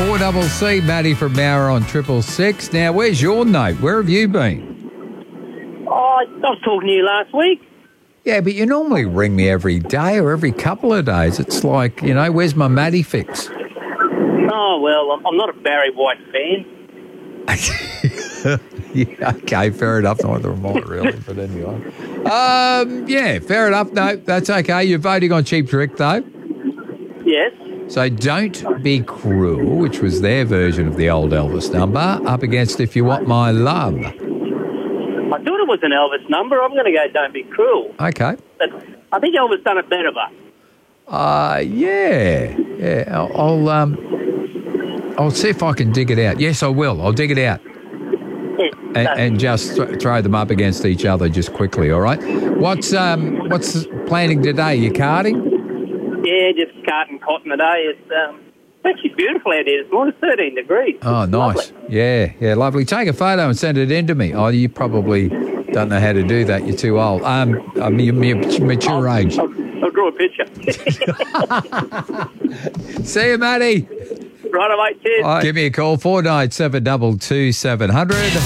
4CC, Matty from Mowra on 666. Now, where's your note? Where have you been? Oh, I was talking to you last week. Yeah, but you normally ring me every day or every couple of days. It's like, where's my Matty fix? Oh, well, I'm not a Barry White fan. Yeah, okay, fair enough. Neither am I, really, but anyway. Yeah, fair enough. No, that's okay. You're voting on Cheap Trick, though. Yes. So Don't Be Cruel, which was their version of the old Elvis number, up against If You Want My Love. I thought it was an Elvis number. I'm going to go Don't Be Cruel. Okay. But I think Elvis done it better, but. Yeah. I'll see if I can dig it out. Yes, I will. I'll dig it out. Yeah, And just throw them up against each other just quickly, all right? What's planning today? You karting? Yeah, just carting cotton today. It's actually beautiful out here this morning. 13 degrees. Oh, nice. Lovely. Yeah, lovely. Take a photo and send it in to me. Oh, you probably don't know how to do that. You're too old. Your mature age. I'll draw a picture. See you, Matty. Right, mate. Cheers. Give me a call, 497 22700.